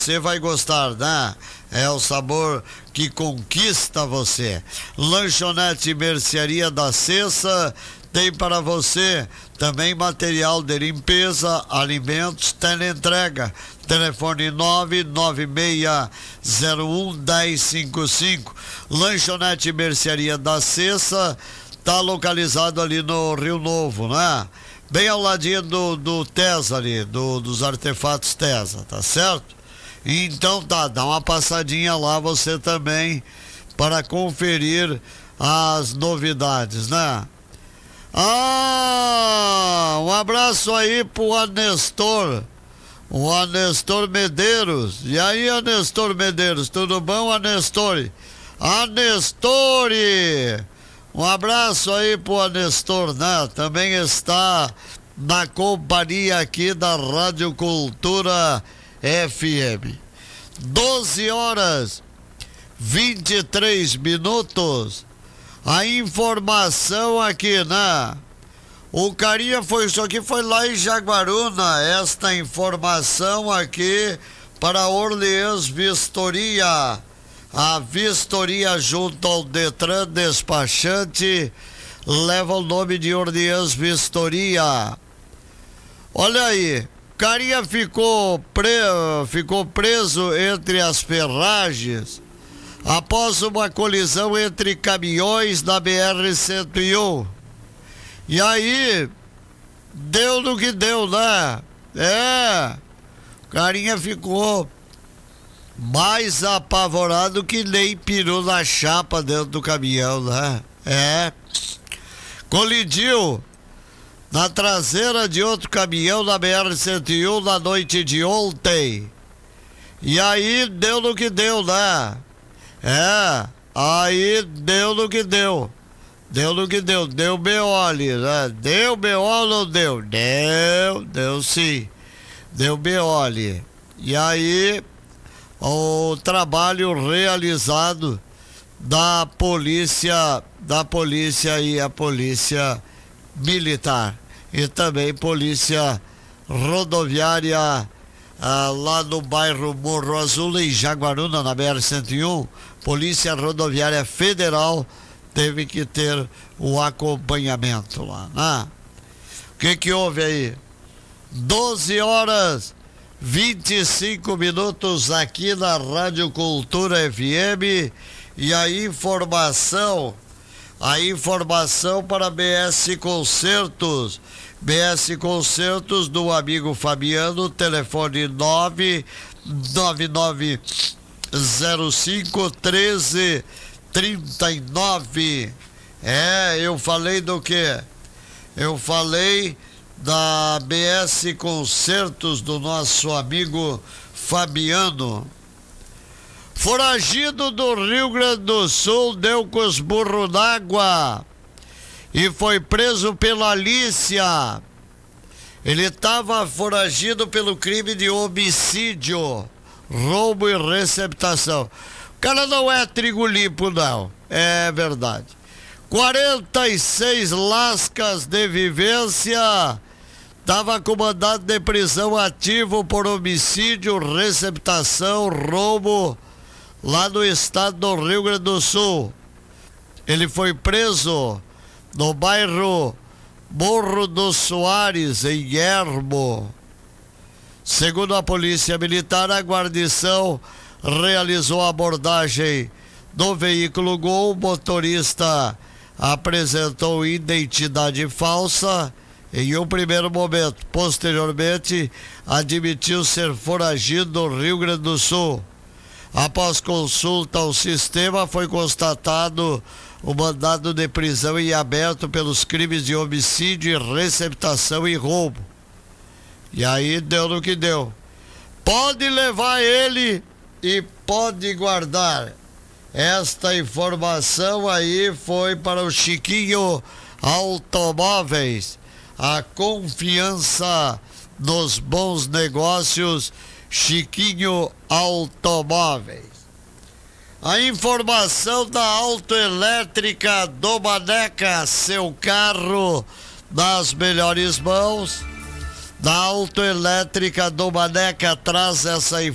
Você vai gostar, né? É o sabor que conquista você. Lanchonete Mercearia da Cessa tem para você também material de limpeza, alimentos, teleentrega. Telefone 996011055. Lanchonete Mercearia da Cessa tá localizado ali no Rio Novo, né? Bem ao ladinho do Tesa ali, dos artefatos Tesa, tá certo? Então tá, dá uma passadinha lá você também para conferir as novidades, né? Um abraço aí pro Anestor, o Anestor Medeiros. E aí, Anestor Medeiros, tudo bom, Anestor? Anestore! Um abraço aí pro Anestor, né? Também está na companhia aqui da Rádio Cultura FM. 12h23. A informação aqui, né? O carinha isso aqui foi lá em Jaguaruna. Esta informação aqui para Orleans Vistoria. A vistoria junto ao Detran Despachante leva o nome de Orleans Vistoria. Olha aí. Carinha ficou preso entre as ferragens após uma colisão entre caminhões na BR-101. E aí, deu no que deu, né? Carinha ficou mais apavorado que nem peru na chapa dentro do caminhão, né? Colidiu na traseira de outro caminhão na BR-101 na noite de ontem. E aí deu no que deu, né? Aí deu no que deu. Deu no que deu. Deu B.O. ali, né? Deu B.O. ou não deu? Deu sim. Deu B.O. ali. E aí, o trabalho realizado da polícia e a polícia militar. E também polícia rodoviária lá no bairro Morro Azul, em Jaguaruna, na BR-101. Polícia Rodoviária Federal teve que ter o acompanhamento lá, né? O que houve aí? 12h25 aqui na Rádio Cultura FM. E a informação para BS Concertos. BS Concertos do amigo Fabiano, telefone 999051339. Eu falei do quê? Eu falei da BS Concertos do nosso amigo Fabiano. Foragido do Rio Grande do Sul deu com os burros d'água e foi preso pela Alícia. Ele estava foragido pelo crime de homicídio, roubo e receptação. O cara não é trigo limpo, não. É verdade. 46 lascas de vivência. Estava com mandado de prisão ativo por homicídio, receptação, roubo, lá no estado do Rio Grande do Sul. Ele foi preso no bairro Morro dos Soares, em Ermo. Segundo a Polícia Militar, a guarnição realizou a abordagem do veículo Gol. O motorista apresentou identidade falsa em um primeiro momento. Posteriormente, admitiu ser foragido do Rio Grande do Sul. Após consulta ao sistema, foi constatado o mandado de prisão em aberto pelos crimes de homicídio, receptação e roubo. E aí deu no que deu. Pode levar ele e pode guardar. Esta informação aí foi para o Chiquinho Automóveis. A confiança nos bons negócios, Chiquinho Automóveis. A informação da Autoelétrica do Maneca, seu carro nas melhores mãos. Da Autoelétrica do Maneca traz essa informação.